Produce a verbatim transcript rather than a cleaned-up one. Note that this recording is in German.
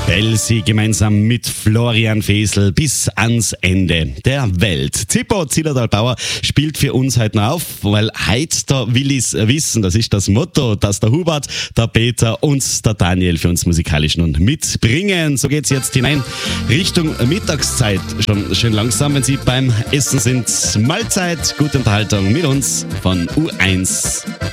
Elsie gemeinsam mit Florian Fesel bis ans Ende der Welt. Zippo Zillertal-Bauer spielt für uns heute noch auf, weil heute da will ich's wissen, das ist das Motto, das der Hubert, der Peter und der Daniel für uns musikalisch nun mitbringen. So geht's jetzt hinein Richtung Mittagszeit, schon schön langsam, wenn Sie beim Essen sind. Mahlzeit, gute Unterhaltung mit uns von U eins.